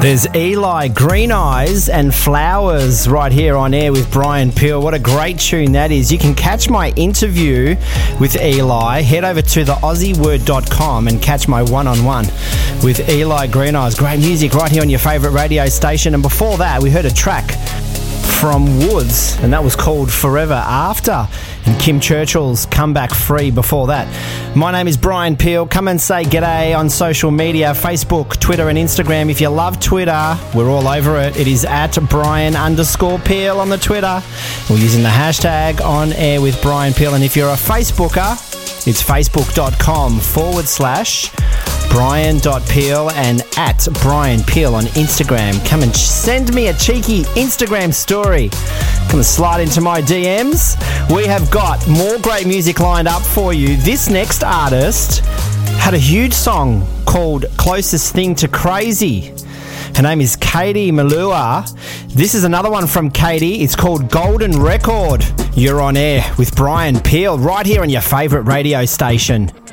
There's Eli Green Eyes and Flowers right here on air with Brian Peel. What a great tune that is. You can catch my interview with Eli. Head over to theaussieword.com and catch my one-on-one with Eli Green Eyes. Great music right here on your favourite radio station. And before that, we heard a track from Woods, and that was called Forever After, and Kim Churchill's Comeback Free before that. My name is Brian Peel. Come and say g'day on social media, Facebook, Twitter and Instagram. If you love Twitter, we're all over it. It is at Brian_Peel on the Twitter. We're using the hashtag on air with Brian Peel. And if you're a Facebooker, it's facebook.com/Brian.Peel and at Brian Peel on Instagram. Come and send me a cheeky Instagram story. Come and slide into my DMs. We have got more great music lined up for you. This next artist had a huge song called Closest Thing to Crazy. Her name is Katie Malua. This is another one from Katie. It's called Golden Record. You're on air with Brian Peel right here on your favourite radio station.